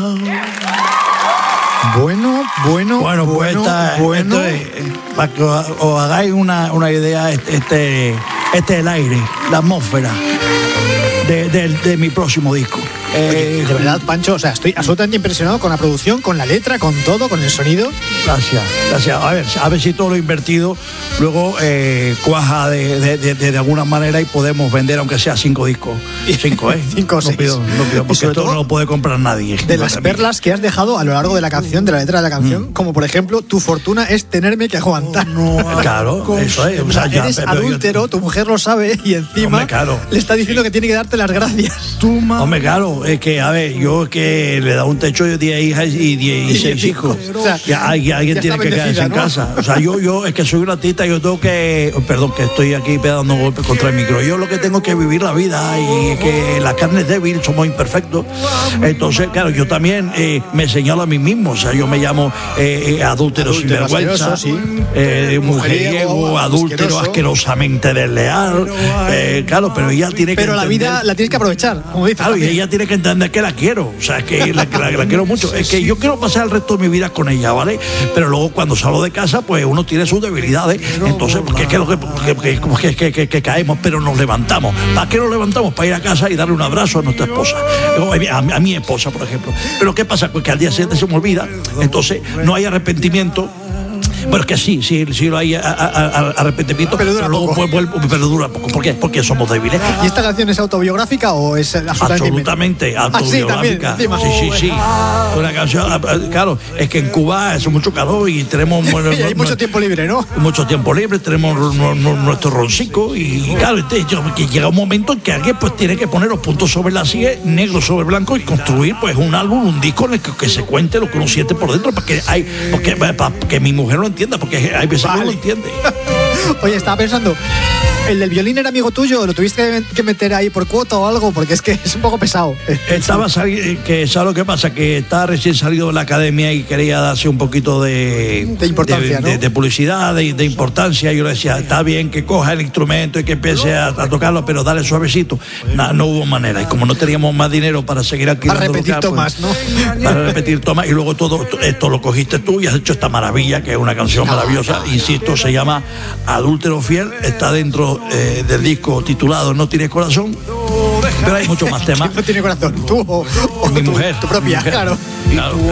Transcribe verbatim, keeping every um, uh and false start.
Bueno, bueno, Bueno, pues bueno, esta, bueno. esto es, eh, para que os, os hagáis una, una idea, este, este, este es el aire, la atmósfera de, de, de mi próximo disco. Oye, Eh, de verdad, Pancho, o sea, estoy absolutamente impresionado con la producción, con la letra, con todo, con el sonido. Gracias, gracias. A ver, a ver si todo lo invertido luego eh, cuaja de, de, de, de alguna manera y podemos vender aunque sea cinco discos. Cinco, ¿eh? Cinco o no seis. pido, no pido, Y porque sobre esto todo, no lo puede comprar nadie. De las perlas que has dejado a lo largo de la canción, de la letra de la canción, Mm. como por ejemplo, tu fortuna es tenerme que aguantar. Claro, eso es. O sea, ya, Eres pero yo- adúltero, tu mujer lo sabe y encima Hombre, claro. le está diciendo que tiene que darte las gracias. Hombre, claro, es que, a ver, yo es que le da un techo de diez hijas y dieciséis hijos. O sea, Ya, hay- alguien ya tiene está que quedarse bendecida, en ¿no? casa. O sea, yo, yo es que soy un artista, yo tengo que, perdón, que estoy aquí dando golpes contra el micro. Yo lo que tengo que vivir la vida y es que la carne es débil, somos imperfectos. Entonces, claro, yo también eh, me señalo a mí mismo. O sea, yo me llamo eh, eh, adúltero, Adúltero, sinvergüenza, asqueroso, sí. eh, mujeriego, Mujeriego, adúltero, asqueroso. asquerosamente desleal. Eh, claro, pero ella tiene que Pero la entender- vida la tienes que aprovechar, como dices. Claro, y también. ella tiene que entender que la quiero, o sea, que la, que la, que la quiero mucho. Es que yo quiero pasar el resto de mi vida con ella, ¿vale? Pero luego cuando salgo de casa, pues uno tiene sus debilidades. Entonces, porque es que, lo que, que, que, que, que, que caemos, pero nos levantamos. ¿Para qué nos levantamos? Para ir a casa y darle un abrazo a nuestra esposa. O A, a mi esposa, por ejemplo. Pero ¿qué pasa? Pues que al día siguiente se me olvida, entonces no hay arrepentimiento. Pero es que sí, sí, sí lo hay a- a- a- arrepentimiento, Pero dura luego poco. vuelve- vuelve- pero dura poco. ¿Por qué? Porque somos débiles. ¿Y esta canción es autobiográfica o es absolutamente Absolutamente Ah, sí, también, autobiográfica. encima. Sí, sí, sí. Una canción, ah, ah, claro, es que en Cuba hace mucho calor y tenemos bueno, Y hay no- mucho no- tiempo libre, ¿no? mucho tiempo libre, tenemos nu- nu- nuestro roncico y claro, este, yo- que llega un momento en que alguien pues tiene que poner los puntos sobre la silla, negro sobre blanco y construir pues un álbum, un disco en el que, que se cuente lo que uno siente por dentro para que hay, porque, para que mi mujer lo entienda, porque hay veces que no lo Vale. entiende. Oye, estaba pensando, ¿el del violín era amigo tuyo? ¿Lo tuviste que meter ahí por cuota o algo? Porque es que es un poco pesado. Estaba sali- que ¿sabes lo que pasa? Que está recién salido de la academia y quería darse un poquito de, De importancia, de, ¿no? de- de publicidad, de, de importancia. Yo le decía, está bien que coja el instrumento y que empiece a, a tocarlo, pero dale suavecito. Nah, no hubo manera. Y como no teníamos más dinero para seguir alquilando Para repetir local, tomas, ¿no? Para repetir tomas. Y luego todo esto lo cogiste tú y has hecho esta maravilla, que es una canción maravillosa. Insisto, se llama Adúltero Fiel. Está dentro eh, del disco titulado No Tienes Corazón. Pero hay muchos más temas. No tiene corazón. Tú o, o Mi tu, mujer. tu propia, mi mujer. claro. Claro.